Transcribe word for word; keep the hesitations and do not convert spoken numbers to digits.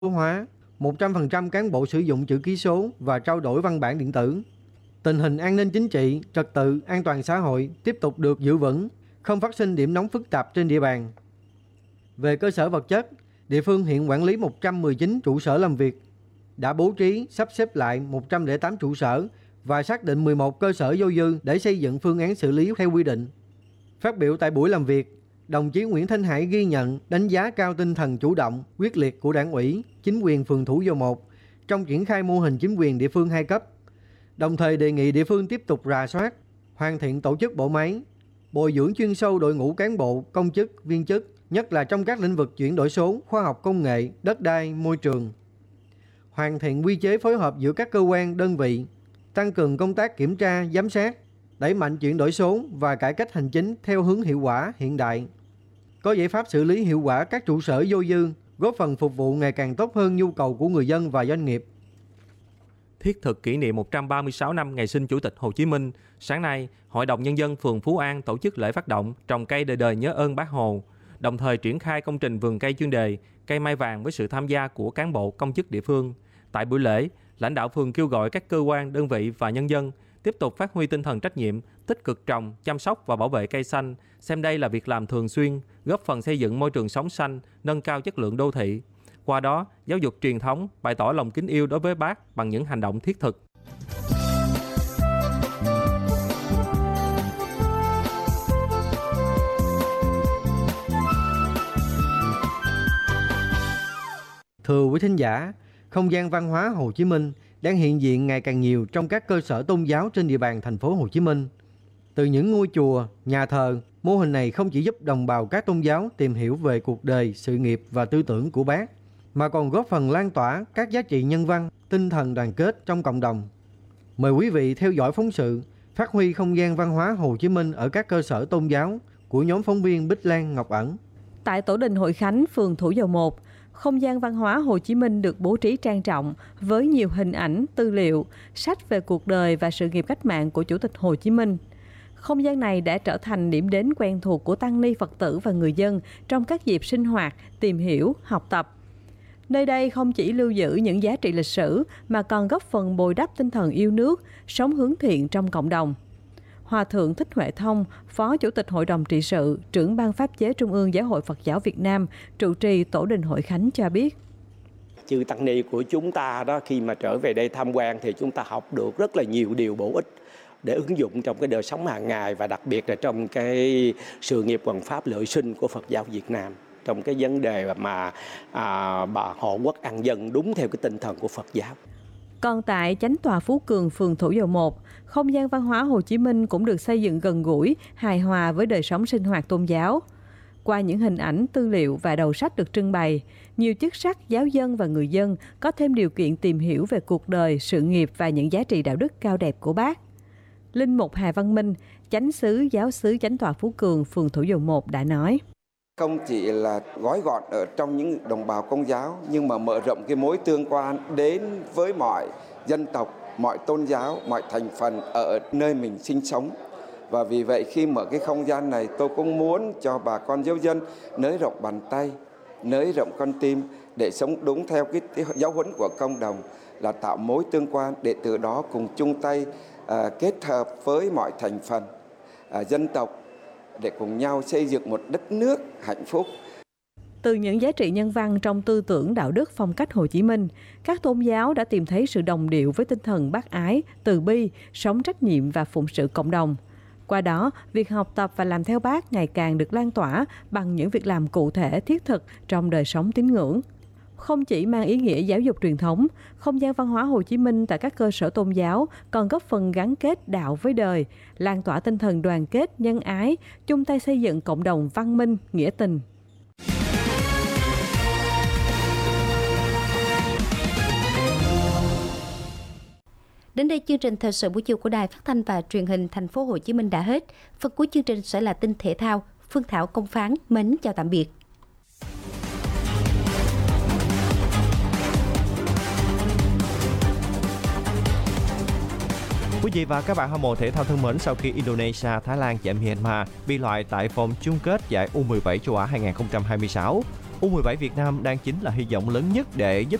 số hóa, một trăm phần trăm cán bộ sử dụng chữ ký số và trao đổi văn bản điện tử. Tình hình an ninh chính trị, trật tự, an toàn xã hội tiếp tục được giữ vững, không phát sinh điểm nóng phức tạp trên địa bàn. Về cơ sở vật chất, địa phương hiện quản lý một trăm mười chín trụ sở làm việc, đã bố trí sắp xếp lại một trăm lẻ tám trụ sở và xác định mười một cơ sở vô dư để xây dựng phương án xử lý theo quy định. Phát biểu tại buổi làm việc, đồng chí Nguyễn Thanh Hải ghi nhận, đánh giá cao tinh thần chủ động, quyết liệt của Đảng ủy, chính quyền phường Thủ Dầu Một trong triển khai mô hình chính quyền địa phương hai cấp. Đồng thời đề nghị địa phương tiếp tục rà soát, hoàn thiện tổ chức bộ máy, bồi dưỡng chuyên sâu đội ngũ cán bộ, công chức, viên chức, nhất là trong các lĩnh vực chuyển đổi số, khoa học công nghệ, đất đai, môi trường. Hoàn thiện quy chế phối hợp giữa các cơ quan, đơn vị, tăng cường công tác kiểm tra, giám sát, đẩy mạnh chuyển đổi số và cải cách hành chính theo hướng hiệu quả, hiện đại. Có giải pháp xử lý hiệu quả các trụ sở vô dư, góp phần phục vụ ngày càng tốt hơn nhu cầu của người dân và doanh nghiệp. Thiết thực kỷ niệm một trăm ba mươi sáu năm ngày sinh Chủ tịch Hồ Chí Minh, sáng nay, Hội đồng Nhân dân phường Phú An tổ chức lễ phát động trồng cây đời đời nhớ ơn Bác Hồ, đồng thời triển khai công trình vườn cây chuyên đề, cây mai vàng với sự tham gia của cán bộ công chức địa phương. Tại buổi lễ, lãnh đạo phường kêu gọi các cơ quan, đơn vị và nhân dân tiếp tục phát huy tinh thần trách nhiệm, tích cực trồng, chăm sóc và bảo vệ cây xanh, xem đây là việc làm thường xuyên, góp phần xây dựng môi trường sống xanh, nâng cao chất lượng đô thị. Qua đó, giáo dục truyền thống, bày tỏ lòng kính yêu đối với Bác bằng những hành động thiết thực. Thưa quý thính giả, không gian văn hóa Hồ Chí Minh đang hiện diện ngày càng nhiều trong các cơ sở tôn giáo trên địa bàn thành phố Hồ Chí Minh. Từ những ngôi chùa, nhà thờ, mô hình này không chỉ giúp đồng bào các tôn giáo tìm hiểu về cuộc đời, sự nghiệp và tư tưởng của Bác, mà còn góp phần lan tỏa các giá trị nhân văn, tinh thần đoàn kết trong cộng đồng. Mời quý vị theo dõi phóng sự Phát huy không gian văn hóa Hồ Chí Minh ở các cơ sở tôn giáo của nhóm phóng viên Bích Lan, Ngọc Ẩn. Tại Tổ đình Hội Khánh, phường Thủ Dầu Một, không gian văn hóa Hồ Chí Minh được bố trí trang trọng với nhiều hình ảnh, tư liệu, sách về cuộc đời và sự nghiệp cách mạng của Chủ tịch Hồ Chí Minh. Không gian này đã trở thành điểm đến quen thuộc của tăng ni Phật tử và người dân trong các dịp sinh hoạt, tìm hiểu, học tập. Nơi đây không chỉ lưu giữ những giá trị lịch sử mà còn góp phần bồi đắp tinh thần yêu nước, sống hướng thiện trong cộng đồng. Hòa thượng Thích Huệ Thông, Phó Chủ tịch Hội đồng trị sự, trưởng ban pháp chế Trung ương Giáo hội Phật giáo Việt Nam, trụ trì Tổ đình Hội Khánh cho biết. Chư tăng ni của chúng ta đó, khi mà trở về đây tham quan thì chúng ta học được rất là nhiều điều bổ ích để ứng dụng trong cái đời sống hàng ngày và đặc biệt là trong cái sự nghiệp hoằng pháp lợi sinh của Phật giáo Việt Nam, trong cái vấn đề mà à, bà hộ quốc an dân đúng theo cái tinh thần của Phật giáo. Còn tại Chánh tòa Phú Cường, phường Thủ Dầu Một, không gian văn hóa Hồ Chí Minh cũng được xây dựng gần gũi, hài hòa với đời sống sinh hoạt tôn giáo. Qua những hình ảnh, tư liệu và đầu sách được trưng bày, nhiều chức sắc, giáo dân và người dân có thêm điều kiện tìm hiểu về cuộc đời, sự nghiệp và những giá trị đạo đức cao đẹp của Bác. Linh mục Hà Văn Minh, chánh xứ giáo xứ Chánh tòa Phú Cường, phường Thủ Dầu Một đã nói. Không chỉ là gói gọn ở trong những đồng bào Công giáo, nhưng mà mở rộng cái mối tương quan đến với mọi dân tộc, mọi tôn giáo, mọi thành phần ở nơi mình sinh sống. Và vì vậy khi mở cái không gian này, tôi cũng muốn cho bà con giáo dân nới rộng bàn tay, nới rộng con tim để sống đúng theo cái, cái giáo huấn của cộng đồng, là tạo mối tương quan để từ đó cùng chung tay à, kết hợp với mọi thành phần à, dân tộc để cùng nhau xây dựng một đất nước hạnh phúc. Từ những giá trị nhân văn trong tư tưởng đạo đức phong cách Hồ Chí Minh, các tôn giáo đã tìm thấy sự đồng điệu với tinh thần bác ái, từ bi, sống trách nhiệm và phụng sự cộng đồng. Qua đó, việc học tập và làm theo Bác ngày càng được lan tỏa bằng những việc làm cụ thể thiết thực trong đời sống tín ngưỡng. Không chỉ mang ý nghĩa giáo dục truyền thống, không gian văn hóa Hồ Chí Minh tại các cơ sở tôn giáo còn góp phần gắn kết đạo với đời, lan tỏa tinh thần đoàn kết, nhân ái, chung tay xây dựng cộng đồng văn minh, nghĩa tình. Đến đây chương trình thời sự buổi chiều của Đài Phát thanh và Truyền hình Thành phố Hồ Chí Minh đã hết. Phần cuối chương trình sẽ là tin thể thao. Phương Thảo, Công Phán mến chào tạm biệt. Quý vị và các bạn hâm mộ thể thao thân mến, sau khi Indonesia, Thái Lan chạm Myanmar bị loại tại vòng chung kết giải U mười bảy châu Á hai không hai sáu, U mười bảy Việt Nam đang chính là hy vọng lớn nhất để giúp